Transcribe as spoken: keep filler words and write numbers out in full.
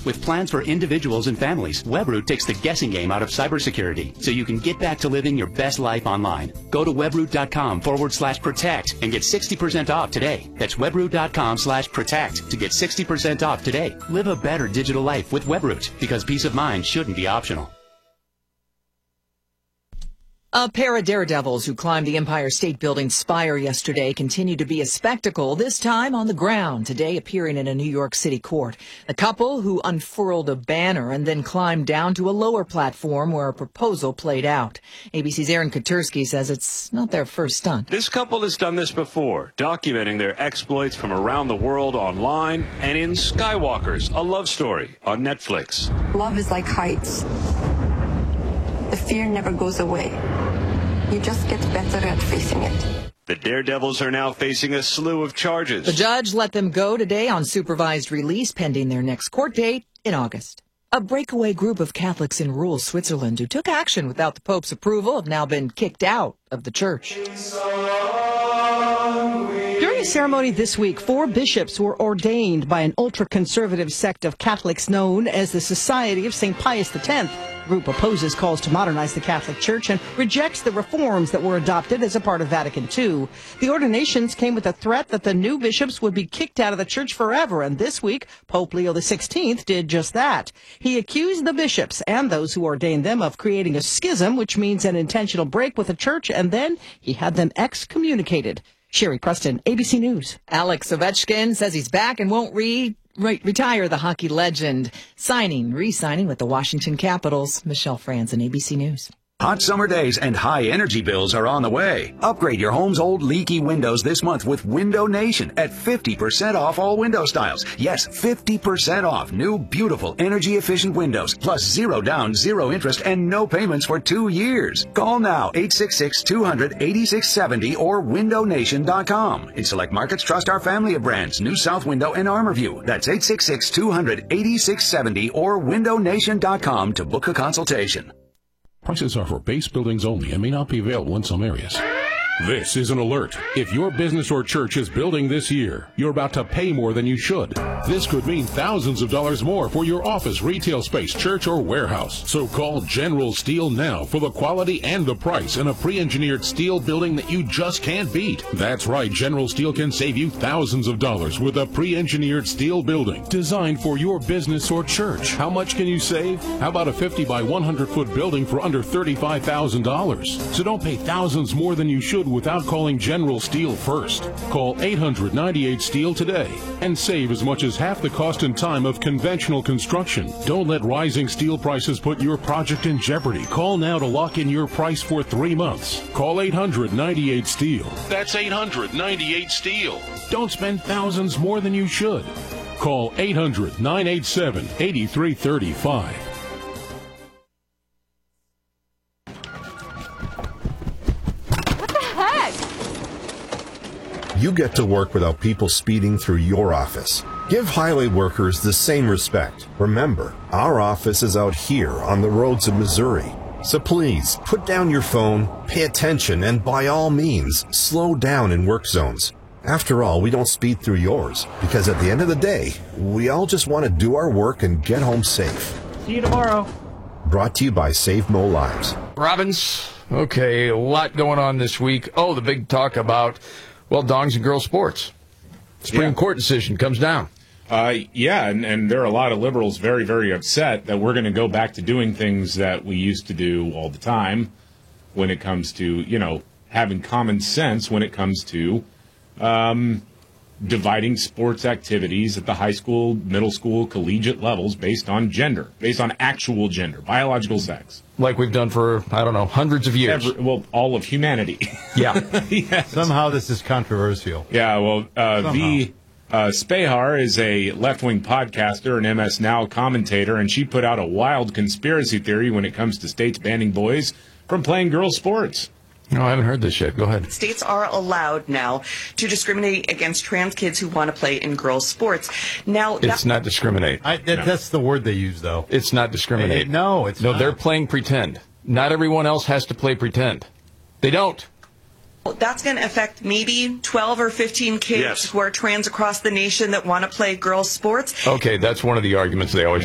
With plans for individuals and families, Webroot takes the guessing game out of cybersecurity, so you can get back to living your best life online. Go to webroot.com forward slash protect and get sixty percent off today. That's webroot.com slash protect to get sixty percent off today. Live a better digital life with Webroot, because peace of mind shouldn't be optional. A pair of daredevils who climbed the Empire State Building spire yesterday continue to be a spectacle, this time on the ground, today appearing in a New York City court. The couple who unfurled a banner and then climbed down to a lower platform where a proposal played out. A B C's Aaron Katursky says it's not their first stunt. This couple has done this before, documenting their exploits from around the world online and in Skywalkers, a love story on Netflix. Love is like heights. The fear never goes away. You just get better at facing it. The Daredevils are now facing a slew of charges. The judge let them go today on supervised release pending their next court date in August. A breakaway group of Catholics in rural Switzerland who took action without the Pope's approval have now been kicked out of the church. During a ceremony this week, four bishops were ordained by an ultra-conservative sect of Catholics known as the Society of Saint Pius the Tenth. The group opposes calls to modernize the Catholic Church and rejects the reforms that were adopted as a part of Vatican Two. The ordinations came with a threat that the new bishops would be kicked out of the church forever, and this week, Pope Leo the sixteenth did just that. He accused the bishops and those who ordained them of creating a schism, which means an intentional break with the church, and then he had them excommunicated. Sherry Preston, A B C News. Alex Ovechkin says he's back and won't re- re- retire the hockey legend. Signing, re-signing with the Washington Capitals. Michelle Franzen, A B C News. Hot summer days and high energy bills are on the way. Upgrade your home's old leaky windows this month with Window Nation at fifty percent off all window styles. Yes, fifty percent off new, beautiful, energy-efficient windows, plus zero down, zero interest, and no payments for two years. Call now, eight six six, two hundred, eighty-six seventy or window nation dot com. In select markets, trust our family of brands, New South Window and Armorview. That's eight six six, two hundred, eighty-six seventy or window nation dot com to book a consultation. Prices are for base buildings only and may not be available in some areas. This is an alert. If your business or church is building this year, you're about to pay more than you should. This could mean thousands of dollars more for your office, retail space, church, or warehouse. So call General Steel now for the quality and the price in a pre-engineered steel building that you just can't beat. That's right, General Steel can save you thousands of dollars with a pre-engineered steel building designed for your business or church. How much can you save? How about a fifty by one hundred foot building for under thirty-five thousand dollars? So don't pay thousands more than you should without calling General Steel first. Call eight hundred, ninety-eight, STEEL today and save as much as half the cost and time of conventional construction. Don't let rising steel prices put your project in jeopardy. Call now to lock in your price for three months. Call eight hundred, ninety-eight, STEEL. That's eight hundred, ninety-eight, STEEL. Don't spend thousands more than you should. Call eight hundred, nine eight seven, eight three three five. You get to work without people speeding through your office. Give highway workers the same respect. Remember, our office is out here on the roads of Missouri. So please, put down your phone, pay attention, and by all means, slow down in work zones. After all, we don't speed through yours, because at the end of the day, we all just want to do our work and get home safe. See you tomorrow. Brought to you by Save Mo Lives. Robbins, okay, a lot going on this week. Oh, the big talk about... well, dongs and girls sports. Supreme yeah. Court decision comes down. Uh, yeah, and, and there are a lot of liberals very, very upset that we're going to go back to doing things that we used to do all the time when it comes to, you know, having common sense when it comes to um, dividing sports activities at the high school, middle school, collegiate levels based on gender, based on actual gender, biological sex. Like we've done for, I don't know, hundreds of years. Every, well, all of humanity. Yeah. Yes. Somehow this is controversial. Yeah, well, uh, V. Uh, Spehar is a left-wing podcaster and M S Now commentator, and she put out a wild conspiracy theory when it comes to states banning boys from playing girls' sports. No, I haven't heard this yet. Go ahead. States are allowed now to discriminate against trans kids who want to play in girls' sports. Now, it's not discriminate. I, that, no. That's the word they use, though. It's not discriminate. It, it, no, it's no. not. They're playing pretend. Not everyone else has to play pretend. They don't. That's going to affect maybe twelve or fifteen kids yes. who are trans across the nation that want to play girls' sports. Okay, that's one of the arguments they always